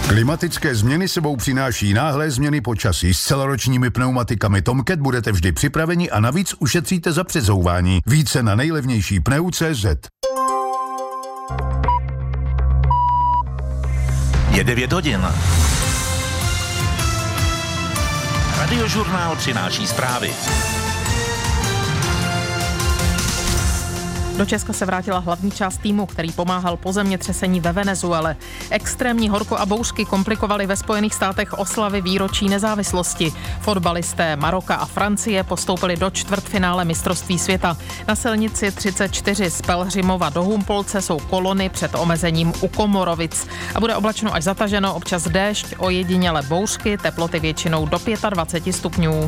Klimatické změny sebou přináší náhlé změny počasí. S celoročními pneumatikami Tomcat budete vždy připraveni a navíc ušetříte za předzouvání. Více na nejlevnější pneu.cz. Je 9 hodin. Radiožurnál přináší zprávy. Do Česka se vrátila hlavní část týmu, který pomáhal po zemětřesení ve Venezuele. Extrémní horko a bouřky komplikovaly ve Spojených státech oslavy výročí nezávislosti. Fotbalisté Maroka a Francie postoupili do čtvrtfinále mistrovství světa. Na silnici 34 z Pelhřimova do Humpolce jsou kolony před omezením u Komorovic. A bude oblačno až zataženo, občas déšť, ojediněle bouřky, teploty většinou do 25 stupňů.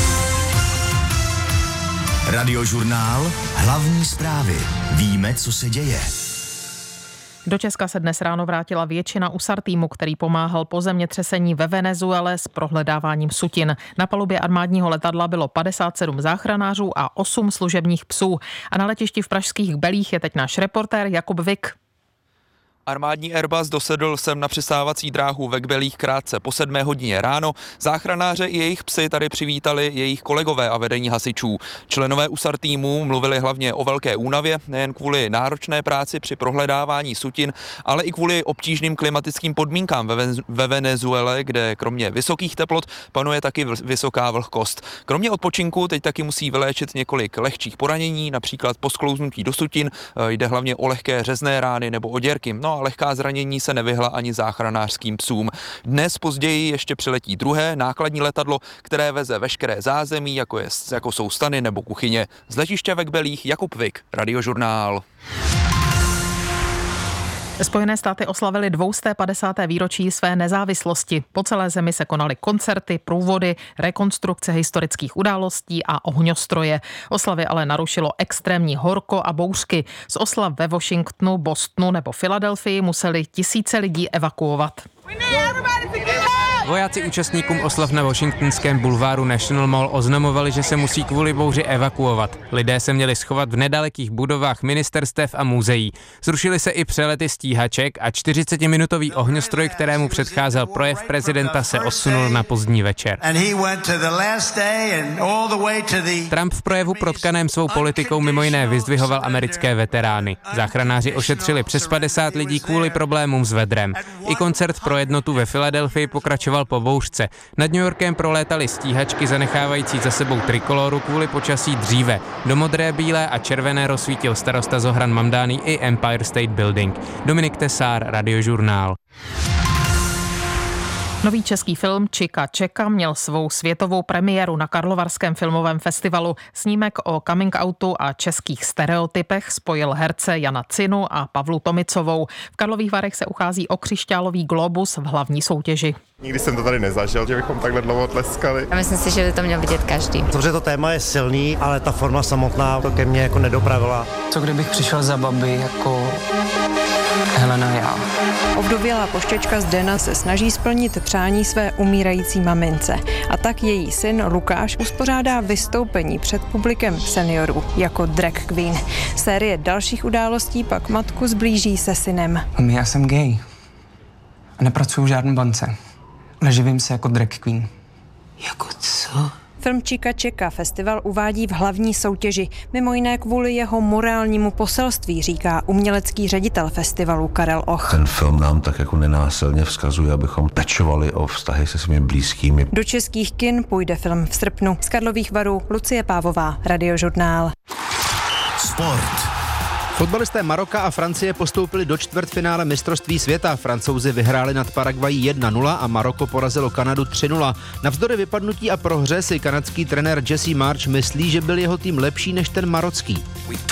Radiožurnál, hlavní zprávy. Víme, co se děje. Do Česka se dnes ráno vrátila většina USAR týmu, který pomáhal po zemětřesení ve Venezuele s prohledáváním sutin. Na palubě armádního letadla bylo 57 záchranářů a 8 služebních psů. A na letišti v pražských Belích je teď náš reportér Jakub Vik. Armádní Airbus dosedl sem na přistávací dráhu ve Kbelích krátce po 7 hodině ráno. Záchranáře i jejich psy tady přivítali jejich kolegové a vedení hasičů. Členové USAR týmu mluvili hlavně o velké únavě, nejen kvůli náročné práci při prohledávání sutin, ale i kvůli obtížným klimatickým podmínkám ve Venezuele, kde kromě vysokých teplot panuje taky vysoká vlhkost. Kromě odpočinku teď taky musí vyléčit několik lehčích poranění, například po sklouznutí do sutin, jde hlavně o lehké řezné rány nebo oděrky. No a lehká zranění se nevyhla ani záchranářským psům. Dnes později ještě přiletí druhé nákladní letadlo, které veze veškeré zázemí, jako jsou stany nebo kuchyně. Z letiště ve Kbelích Jakub Vik, Radiožurnál. Spojené státy oslavily 250. výročí své nezávislosti. Po celé zemi se konaly koncerty, průvody, rekonstrukce historických událostí a ohňostroje. Oslavy ale narušilo extrémní horko a bouřky. Z oslav ve Washingtonu, Bostonu nebo Filadelfii museli tisíce lidí evakuovat. Vojáci účastníkům oslav na washingtonském bulváru National Mall oznamovali, že se musí kvůli bouři evakuovat. Lidé se měli schovat v nedalekých budovách ministerstev a muzeí. Zrušily se i přelety stíhaček a 40-minutový ohňostroj, kterému předcházel projev prezidenta, se odsunul na pozdní večer. Trump v projevu protkaném svou politikou mimo jiné vyzdvihoval americké veterány. Záchranáři ošetřili přes 50 lidí kvůli problémům s vedrem. I koncert pro jednotu ve Filadelfii pokračoval po bouřce. Nad New Yorkem prolétaly stíhačky zanechávající za sebou trikoloru kvůli počasí dříve. Do modré, bílé a červené rozsvítil starosta Zohran Mamdani i Empire State Building. Dominik Tesár, Radiožurnál. Nový český film Čika Čeka měl svou světovou premiéru na Karlovarském filmovém festivalu. Snímek o coming outu a českých stereotypech spojil herce Jana Cinu a Pavlu Tomicovou. V Karlových Varech se uchází o křišťálový globus v hlavní soutěži. Nikdy jsem to tady nezažil, že bychom takhle dlouho tleskali. Já myslím si, že by to měl vidět každý. Protože to téma je silný, ale ta forma samotná to ke mně jako nedopravila. Co kdybych přišel za babi jako Helena já? Ovdovělá pošťačka Zdena se snaží splnit přání své umírající mamince. A tak její syn Lukáš uspořádá vystoupení před publikem seniorů jako drag queen. Série dalších událostí pak matku zblíží se synem. Já jsem gay a nepracuju v žádné bance, ale živím se jako drag queen. Jako co? Film Čika Čeka festival uvádí v hlavní soutěži, mimo jiné kvůli jeho morálnímu poselství, říká umělecký ředitel festivalu Karel Och. Ten film nám tak jako nenásilně vzkazuje, abychom pečovali o vztahy se svými blízkými. Do českých kin půjde film v srpnu. Z Karlových Varů Lucie Pávová, Radiožurnál. Sport. Fotbalisté Maroka a Francie postoupili do čtvrtfinále mistrovství světa. Francouzi vyhráli nad Paraguayí 1-0 a Maroko porazilo Kanadu 3-0. Navzdory vypadnutí a prohře si kanadský trenér Jesse Marsch myslí, že byl jeho tým lepší než ten marocký.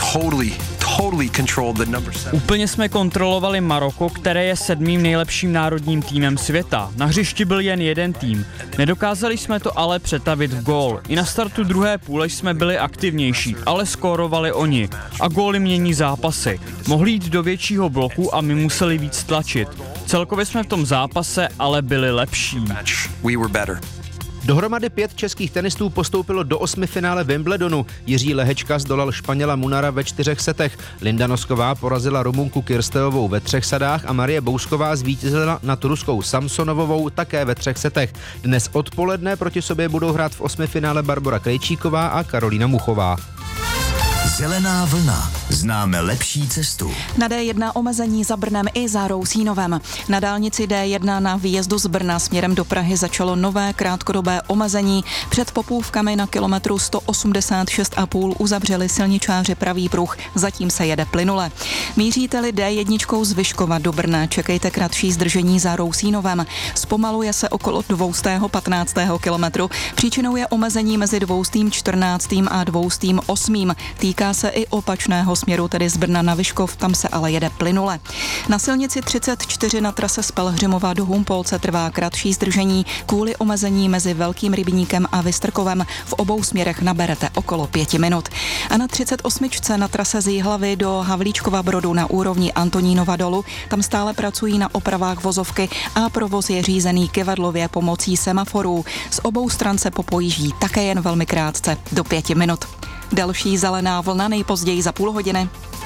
Úplně jsme kontrolovali Maroko, které je 7. nejlepším národním týmem světa. Na hřišti byl jen jeden tým. Nedokázali jsme to ale přetavit v gól. I na startu druhé půle jsme byli aktivnější, ale skórovali oni. A góly mění zápasy. Mohli jít do většího bloku a my museli víc tlačit. Celkově jsme v tom zápase ale byli lepší. Dohromady 5 českých tenistů postoupilo do 8. finále Wimbledonu. Jiří Lehečka zdolal Španěla Munara ve 4 setech. Linda Nosková porazila Rumunku Kirsteovou ve 3 sadách a Marie Bousková zvítězila nad Ruskou Samsonovovou také ve 3 setech. Dnes odpoledne proti sobě budou hrát v 8. finále Barbora Krejčíková a Karolína Muchová. Zelená vlna. Známe lepší cestu. Na D1 omezení za Brnem i za Rousínovem. Na dálnici D1 na výjezdu z Brna směrem do Prahy začalo nové krátkodobé omezení. Před Popůvkami na kilometru 186,5 uzavřeli silničáři pravý pruh. Zatím se jede plynule. Míříte-li D1 z Vyškova do Brna, čekejte kratší zdržení za Rousínovem. Zpomaluje se okolo 215. kilometru. Příčinou je omezení mezi 214. a 208. Týká se i opačného směru, tedy z Brna na Vyškov, tam se ale jede plynule. Na silnici 34 na trase z Pelhřimova do Humpolce trvá kratší zdržení kvůli omezení mezi Velkým Rybníkem a Vystrkovem. V obou směrech naberete okolo 5 minut. A na 38 na trase z Jihlavy do Havlíčkova Brodu na úrovni Antonínova dolu, tam stále pracují na opravách vozovky a provoz je řízený kyvadlově pomocí semaforů. Z obou stran se popojíždí také jen velmi krátce, do 5 minut. Další zelená vlna nejpozději za půl hodiny.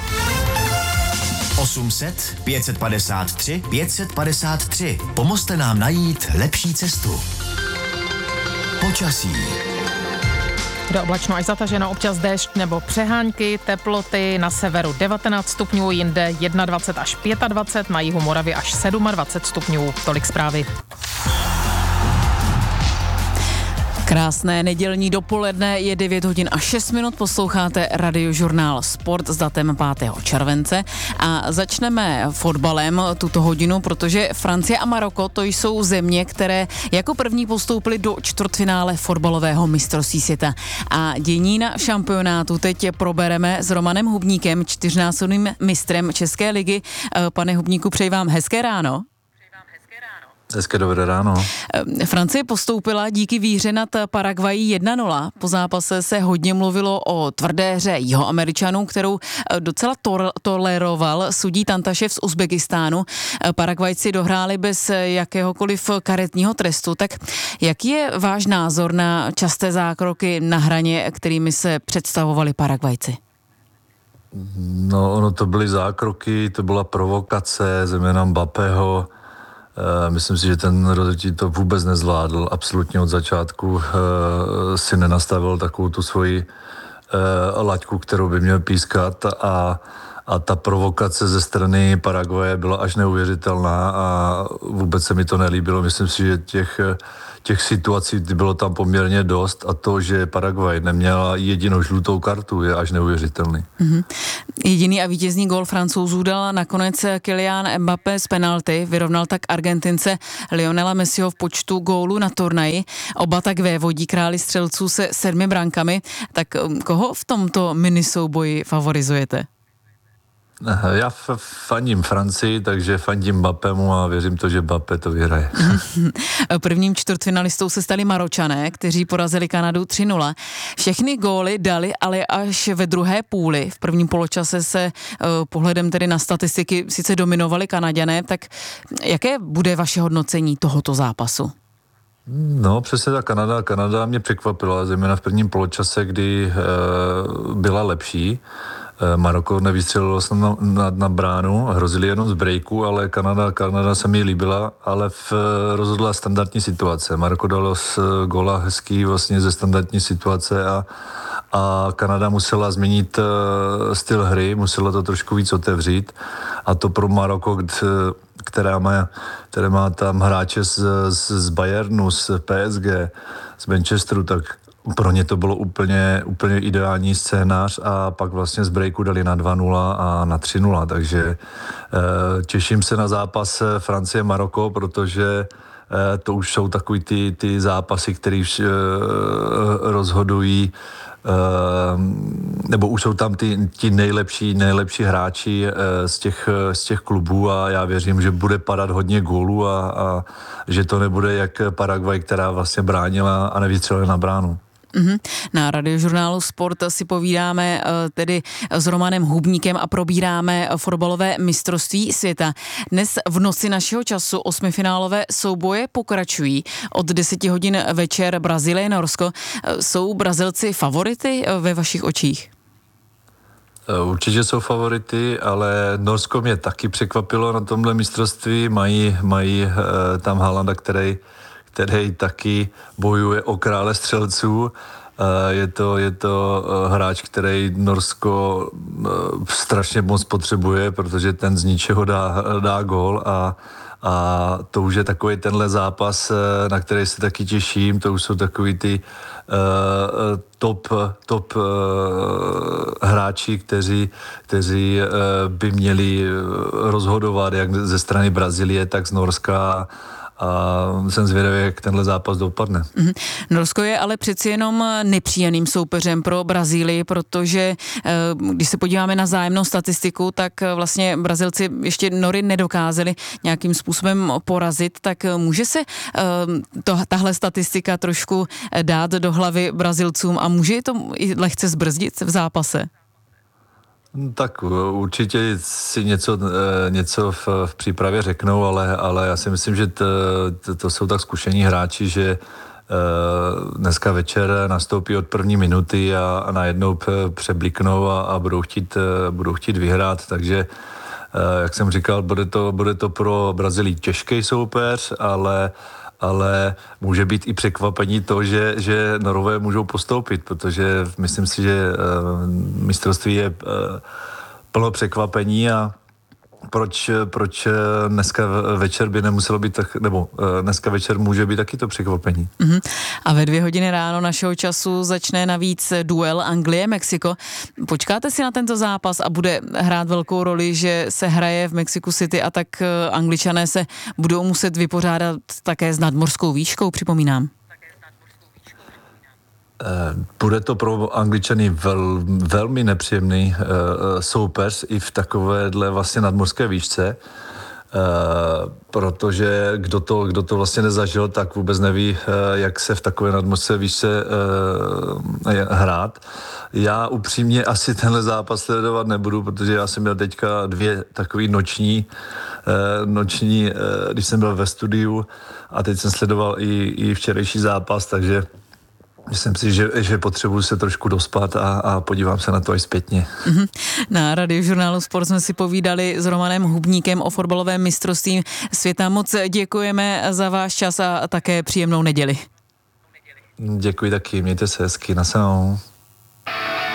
800 553 553. Pomozte nám najít lepší cestu. Počasí. Bude oblačno až zataženo, občas déšť nebo přehánky, teploty na severu 19 stupňů, jinde 21 až 25, na jihu Moravy až 27 stupňů. Tolik zprávy. Krásné nedělní dopoledne, je 9 hodin a 6 minut, posloucháte Radiožurnál Sport s datem 5. července a začneme fotbalem tuto hodinu, protože Francie a Maroko to jsou země, které jako první postoupily do čtvrtfinále fotbalového mistrovství světa. A dění na šampionátu teď probereme s Romanem Hubníkem, 4násobným mistrem České ligy. Pane Hubníku, přeji vám hezké ráno. Hezké dobré ráno. Francie postoupila díky výhře nad Paraguayí 1-0. Po zápase se hodně mluvilo o tvrdé hře Jihoameričanů, kterou docela toleroval sudí Tantašev z Uzbekistánu. Paraguajci dohráli bez jakéhokoliv karetního trestu. Tak jaký je váš názor na časté zákroky na hraně, kterými se představovali Paraguajci? No, ono to byly zákroky, to byla provokace, zejména Mbappého. Myslím si, že ten rozhodčí to vůbec nezvládl. Absolutně od začátku si nenastavil takovou tu svoji laťku, kterou by měl pískat a ta provokace ze strany Paraguaje byla až neuvěřitelná a vůbec se mi to nelíbilo. Myslím si, že těch situací bylo tam poměrně dost a to, že Paraguay neměla jedinou žlutou kartu, je až neuvěřitelný. Mm-hmm. Jediný a vítězný gól Francouzů dal nakonec Kylian Mbappé z penalty, vyrovnal tak Argentince Lionela Messiho v počtu gólů na turnaji. Oba tak vévodí králi střelců se 7 brankami. Tak koho v tomto minisouboji favorizujete? Já fandím Francii, takže fandím Mbappému a věřím to, že Mbappé to vyhraje. Prvním čtvrtfinalistou se stali Maročané, kteří porazili Kanadu 3-0. Všechny góly dali ale až ve druhé půli. V prvním poločase se pohledem tedy na statistiky sice dominovali Kanaďané, tak jaké bude vaše hodnocení tohoto zápasu? No, přesně ta Kanada mě překvapila, zejména v prvním poločase, kdy byla lepší. Maroko nevystřelilo na bránu, hrozili jenom z breaku, ale Kanada se mi líbila, ale rozhodla standardní situace. Maroko dalo z góla hezký vlastně ze standardní situace a Kanada musela změnit styl hry, musela to trošku víc otevřít a to pro Maroko, které má tam hráče z Bayernu, z PSG, z Manchesteru, tak pro ně to bylo úplně ideální scénář a pak vlastně z breaku dali na 2-0 a na 3-0, takže těším se na zápas Francie-Maroko, protože to už jsou takový ty zápasy, které rozhodují, nebo už jsou tam ti nejlepší hráči z těch klubů a já věřím, že bude padat hodně gólů a že to nebude jak Paraguay, která vlastně bránila a nevystřelila na bránu. Na Radiožurnálu Sport si povídáme tedy s Romanem Hubníkem a probíráme fotbalové mistrovství světa. Dnes v noci našeho času osmifinálové souboje pokračují. Od 10 hodin večer Brazílie, Norsko. Jsou Brazilci favority ve vašich očích? Určitě jsou favority, ale Norsko mě taky překvapilo na tomhle mistrovství. Mají tam Haalanda, který taky bojuje o krále střelců. Je to hráč, který Norsko strašně moc potřebuje, protože ten z ničeho dá gól a to už je takový tenhle zápas, na který se taky těším. To už jsou takový ty top hráči, kteří by měli rozhodovat jak ze strany Brazílie, tak z Norska. A jsem zvědavý, jak tenhle zápas dopadne. Norsko je ale přeci jenom nepříjemným soupeřem pro Brazílii, protože když se podíváme na vzájemnou statistiku, tak vlastně Brazilci ještě Nory nedokázali nějakým způsobem porazit, tak může se tahle statistika trošku dát do hlavy Brazilcům a může to i lehce zbrzdit v zápase? Tak určitě si něco v přípravě řeknou, ale já si myslím, že to jsou tak zkušení hráči, že dneska večer nastoupí od první minuty a najednou přebliknou a budou chtít vyhrát, takže jak jsem říkal, bude to pro Brazílii těžký soupeř, ale může být i překvapení to, že Norové můžou postoupit, protože myslím si, že mistrovství je plno překvapení a proč dneska večer by nemuselo být nebo dneska večer může být taky to překvapení. A ve 2 hodiny ráno našeho času začne navíc duel Anglie-Mexiko. Počkáte si na tento zápas a bude hrát velkou roli, že se hraje v Mexico City a tak Angličané se budou muset vypořádat také s nadmořskou výškou, připomínám. Bude to pro Angličany velmi nepříjemný soupeř i v takovéhle vlastně nadmořské výšce, protože kdo to vlastně nezažil, tak vůbec neví, jak se v takové nadmořské výšce hrát. Já upřímně asi tenhle zápas sledovat nebudu, protože já jsem měl teďka 2 takový noční, když jsem byl ve studiu a teď jsem sledoval i včerejší zápas, takže myslím si, že potřebuji se trošku dospat a podívám se na to až zpětně. Na Radiožurnálu Sport jsme si povídali s Romanem Hubníkem o fotbalovém mistrovství světa. Moc děkujeme za váš čas a také příjemnou neděli. Děkuji taky, mějte se hezky, na shledanou.